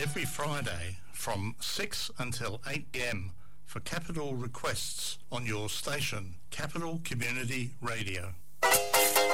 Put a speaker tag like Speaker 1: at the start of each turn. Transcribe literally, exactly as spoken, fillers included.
Speaker 1: every Friday from six until eight p.m. for Capital Requests on your station, Capital Community Radio.